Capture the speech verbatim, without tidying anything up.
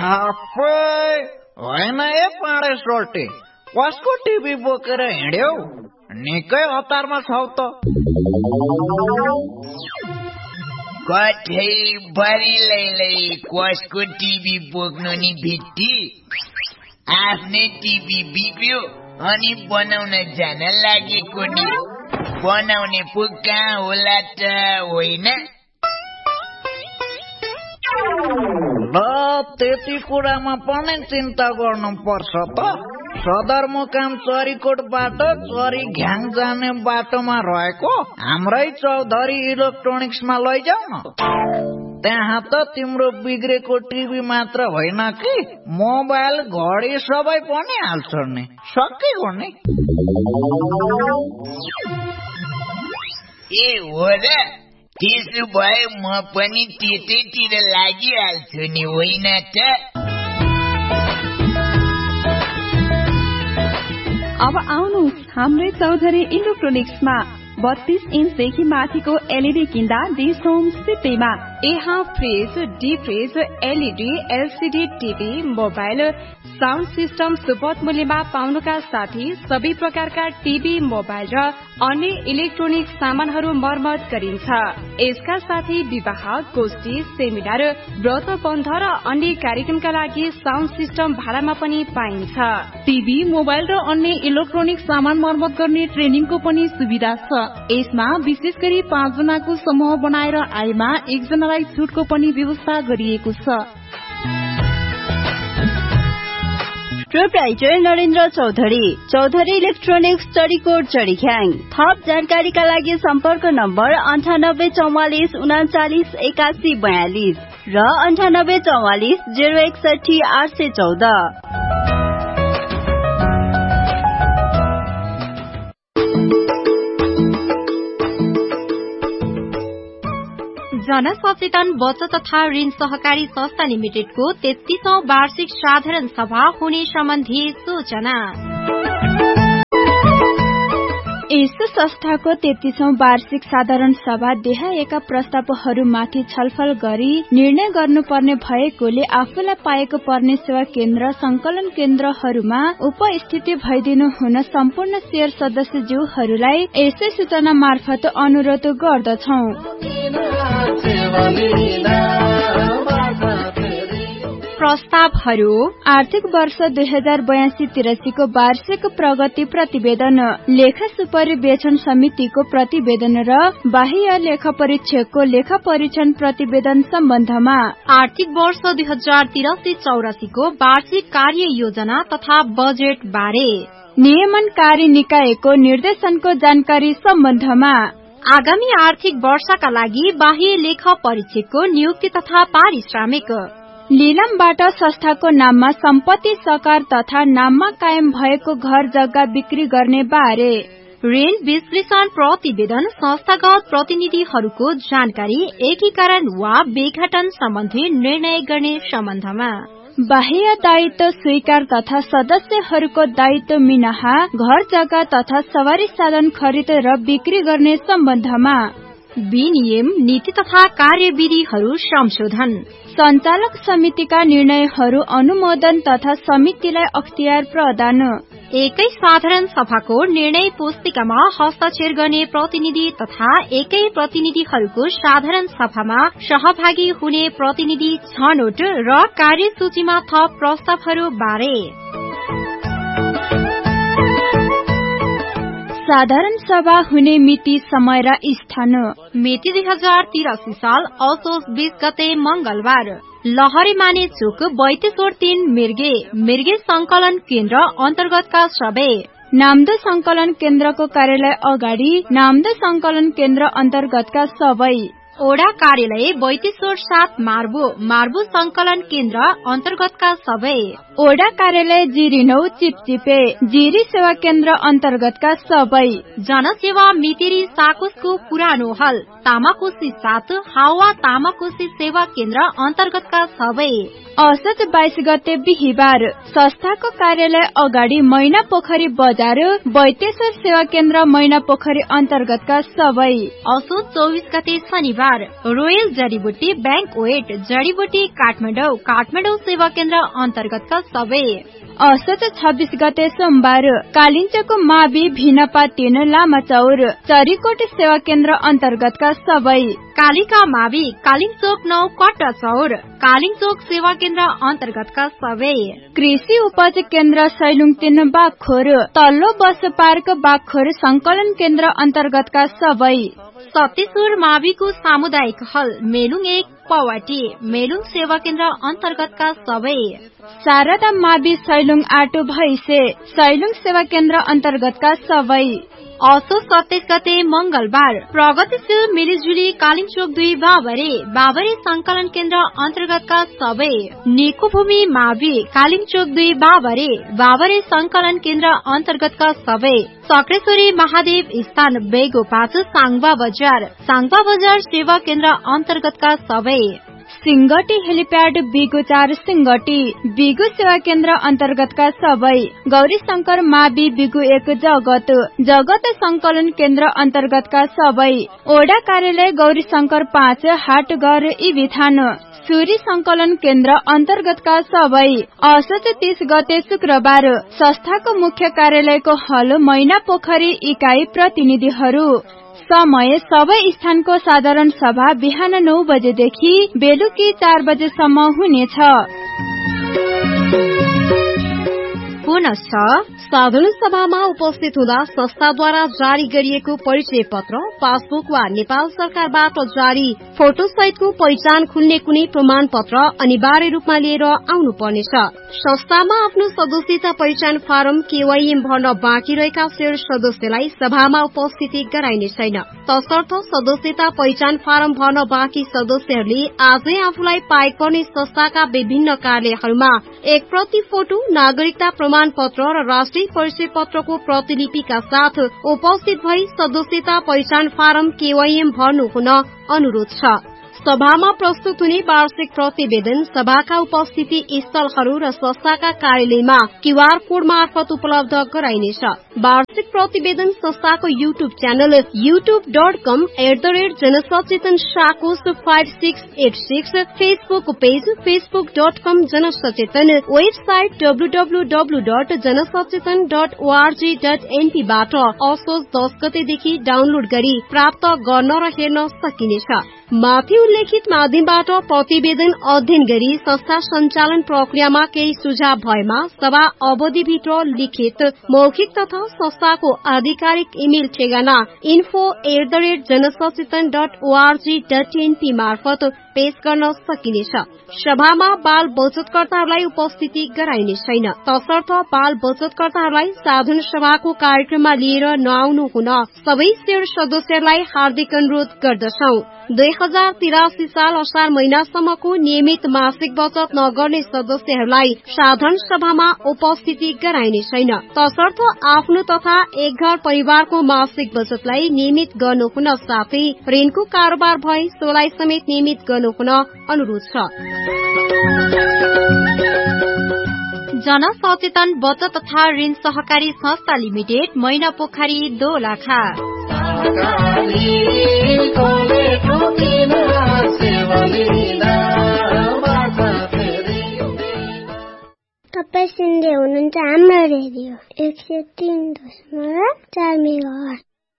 होइन ए पाडे सोल्टे, कसको टिभी बोकेर हिँड्यौ? निकै हतारमा छौ त। कठै बरिलैलै कसको टिभी बोक्नु नि भिट्टी। आफ्नै टिभी बिग्रियो अनि बनाउन जान लागेको नि। बनाउने पो कहाँ होला त, होइन? ल त्यति कुरामा पनि चिन्ता गर्नु पर्छ त। सदरमुकाम चरीकोटबाट चरी घ्याङ जाने बाटोमा रहेको हाम्रै चौधरी इलेक्ट्रोनिक्समा लैजाऊ न। त्यहाँ त तिम्रो बिग्रेको टिभी मात्र होइन कि मोबाइल घडी सबै पनि हाल्छ नि। सकिगयो नि। ए हो र? त्यसो भए म पनि त्यतैतिर लागिहाल्छु नि, होइन त? अब आउनुहोस् हाम्रै चौधरी इलेक्ट्रोनिक्समा बत्तीस इन्चदेखि माथिको एलईडी किन्दा दिस होम सिटीमा। यहाँ fridge, deep fridge, LED, LCD TV, mobile, sound system सुपथ मूल्यमा पाउनुका साथै सबै प्रकारका टीभी, मोबाइल र अन्य इलेक्ट्रोनिक सामानहरू मर्मत गरिन्छ। यसका साथै विवाह, गोष्ठी, सेमिनार, व्रत बन्ध र अन्य कार्यक्रमका लागि साउन्ड सिस्टम भाडामा पनि पाइन्छ। टीभी, मोबाइल र अन्य इलेक्ट्रोनिक सामान मर्मत गर्ने ट्रेनिङको पनि सुविधा छ। यसमा विशेष गरी पाँच जनाको समूह बनाएर आएमा एकजनालाई छुटको पनि व्यवस्था गरिएको छ। Proprietor Narendra Chaudhary, Chaudhary electronics, Charikot, चरीख्याङ। थप जानकारीका लागि सम्पर्क नम्बर अन्ठानब्बे चौवालिस उनाचालिस एकासी बयालिस र अन्ठानब्बे चौवालिस जेरो एकसठी आठ सय चौध। जनसचेतन बचत तथा ऋण सहकारी संस्था लिमिटेडको तेत्तीसौं वार्षिक साधारण सभा हुने सम्बन्धी सूचना। यस संस्थाको तेत्तीसौं वार्षिक साधारण सभा देहाएका प्रस्तावहरूमाथि छलफल गरी निर्णय गर्नुपर्ने भएकोले आफूलाई पाएको पर्ने सेवा केन्द्र संकलन केन्द्रहरूमा उपस्थिति भइदिनु हुन सम्पूर्ण शेयर सदस्यज्यूहरूलाई यसै सूचना मार्फत अनुरोध गर्दछौं। प्रस्तावहरू: आर्थिक वर्ष दुई हजार बयासी तिरासीको वार्षिक प्रगति प्रतिवेदन, लेखा सुपरिवेक्षण समितिको प्रतिवेदन र बाह्य लेखा परीक्षकको लेखा परीक्षण प्रतिवेदन सम्बन्धमा, आर्थिक वर्ष दुई हजार तिरासी चौरासीको वार्षिक कार्य योजना तथा बजेट बारे, नियमनकारी निकायको निर्देशनको जानकारी सम्बन्धमा, आगामी आर्थिक वर्षका लागि बाह्य लेखा परीक्षकको नियुक्ति तथा पारिश्रमिक, लिलामबाट संस्थाको नाममा सम्पत्ति सकार तथा नाममा कायम भएको घर जग्गा बिक्री गर्ने बारे, ऋण विश्लेषण प्रतिवेदन, संस्थागत प्रतिनिधिहरूको जानकारी, एकीकरण वा विघटन सम्बन्धी निर्णय गर्ने सम्बन्धमा, बाह्य दायित्व स्वीकार तथा सदस्यहरूको दायित्व मिनाहा घर जग्गा तथा सवारी साधन खरिद र बिक्री गर्ने सम्बन्धमा, विनियम नीति तथा कार्यविधिहरू संशोधन, सञ्चालक समितिका निर्णयहरू अनुमोदन तथा समितिलाई अख्तियार प्रदान, एकै साधारण सभाको निर्णय पुस्तिकामा हस्ताक्षर गर्ने प्रतिनिधि तथा एकै प्रतिनिधिहरूको साधारण सभामा सहभागी हुने प्रतिनिधि छनौट र कार्यसूचीमा थप प्रस्तावहरू बारे। साधारण सभा हुने मिति, समय र स्थान: मिति दुई हजार तिरासी साल असोज बीस गते मंगलबार, लहरे माने चोक, बैतेश्वर तीन, मिर्गे मिर्गे संकलन केन्द्र अन्तर्गतका सबै, नाम्दो संकलन केन्द्रको कार्यालय अगाडि, नाम्दो संकलन केन्द्र अन्तर्गतका सबै, ओडा कार्यालय बैतेश्वर सात, मार्बो मार्बो संकलन केन्द्र अन्तर्गतका सबै, ओडा कार्यालय जिरी नौ, चिपचिपे जिरी सेवा केन्द्र अन्तर्गतका सबै, जनसेवा मितिरी साकुसको पुरानो हल, तामाकोशी सात, हावा तामाकोशी सेवा केन्द्र अन्तर्गतका सबै, असोज बाइस गते बिहिबार संस्थाको कार्यालय अगाडि मैना पोखरी बजार वैतेश्वर सेवा केन्द्र मैना पोखरी अन्तर्गतका सबै। असोज चौबिस गते शनिबार रोयल जडीबुटी बैंक वेट जडीबुटी काठमाडौँ काठमाडौँ सेवा केन्द्र अन्तर्गतका सबै। असोज छब्बीस गते सोमबार कालिन्चोकको मावि भिनपा तीन लामाचौर चरीकोट सेवा केन्द्र अन्तर्गतका सबै। कालिका मावि कालिङचोक नौ कट्टा चौर कालिङचोक सेवा केन्द्र अन्तर्गतका सबै। कृषि उपज केन्द्र सैलुङ तीन बागखोर तल्लो बस पार्क बागखोर संकलन केन्द्र अन्तर्गतका सबै। सत्तेश्वर माविको सामुदायिक हल मेलुङ एक पवाटी मेलुङ सेवा केन्द्र अन्तर्गतका सबै। शारदा मावि सैलुङ आटो भैसे सैलुङ सेवा केन्द्र अन्तर्गतका सबै। असोज सत्ताइस गते मंगलबार प्रगतिशील मिलिजुली कालिङचोक दुई बाबरे बाबरे संकलन केन्द्र अन्तर्गतका सबै। निकोभूमि मावि कालिङचोक दुई बाबरे बाबरे संकलन केन्द्र अन्तर्गतका सबै। सक्रेश्वरी महादेव स्थान बेगो पाँच साङबा बजार साङबा बजार सेवा केन्द्र अन्तर्गतका सबै। सिंगटी हेलिप्याड बिगु चार सिंगटी बिगु सेवा केन्द्र अन्तर्गतका सबै। गौरी शंकर मावि बिगु एक जगत जगत संकलन केन्द्र अन्तर्गतका सबै। ओडा कार्यालय गौरी शंकर पाँच हाटघर इबिथान सूरी संकलन केन्द्र अन्तर्गतका सबै। असोज तीस गते शुक्रबार संस्थाको मुख्य कार्यालयको हल मैना पोखरी इकाई प्रतिनिधिहरू। समय सबै स्थानको साधारण सभा बिहान नौ बजेदेखि बेलुकी चार बजेसम्म हुनेछ। पुनश्च साधारण सभामा उपस्थित हुँदा संस्थाद्वारा जारी गरिएको परिचय पत्र पासबुक वा नेपाल सरकारबाट जारी फोटो सहितको पहिचान खुल्ने कुनै प्रमाण पत्र अनिवार्य रूपमा लिएर आउनु पर्नेछ। संस्थामा आफ्नो सदस्यता पहिचान फारम केवाईएम भर्न बाँकी रहेका शेयर सदस्यलाई सभामा उपस्थिति गराइने छैन। तसर्थ सदस्यता पहिचान फारम भर्न बाँकी सदस्यहरूले आजै आफूलाई पाएक पर्ने संस्थाका विभिन्न कार्यालयहरूमा एक प्रति फोटो नागरिकता प्रमाण पत्र र राष्ट्रिय परिचय पत्रको प्रतिलिपिका साथ उपस्थित भई सदस्यता पहिचान फारम केवाईएम भर्नु हुन अनुरोध छ। सभामा प्रस्तुत हुने वार्षिक प्रतिवेदन सभाका उपस्थिति स्थलहरू र संस्थाका कार्यालयमा क्यूआर कोड मार्फत उपलब्ध गराइनेछ। वार्षिक प्रतिवेदन संस्थाको YouTube channel YouTube dot com at the rate जनसचेतन साकोस five six at six Facebook page Facebook dot com जनसचेतन website W W W dot जनसचेतन dot ORG dot NP बाट असोज दस गतेदेखि डाउनलोड गरी प्राप्त गर्न र हेर्न सकिनेछ। माथि उल्लेखित माध्यमबाट प्रतिवेदन अध्ययन गरी संस्था सञ्चालन प्रक्रियामा केही सुझाव भएमा सभा अवधिभित्र लिखित मौखिक तथा संस्थाको आधिकारिक इमेल ठेगाना info at the rate जनसचेतन dot ORG dot NP मार्फत पेश गर्न सकिनेछ। सभामा बाल बचतकर्ताहरूलाई उपस्थिति गराइने छैन। तसर्थ बाल बचतकर्ताहरूलाई साधारण सभाको कार्यक्रममा लिएर नआउनु हुन सबै शेयर सदस्यहरूलाई हार्दिक अनुरोध गर्दछौं। दुई हजार तिरासी साल असार महिनासम्मको नियमित मासिक बचत नगर्ने सदस्यहरूलाई साधारण सभामा उपस्थिति गराइने छैन। तसर्थ आफ्नो तथा एक घर परिवारको मासिक बचतलाई नियमित गर्नु हुन साथै ऋणको कारोबार भए सोलाई समेत नियमित गर्नु हुन अनुरोध छ। जनसचेतन बचत तथा ऋण सहकारी संस्था लिमिटेड मैना पोखरी दोलखा। तपाईं सुन्दै हुनुहुन्छ हाम्रो रेडियो एक सय तीन दशमलव चार मेगाहर्ज।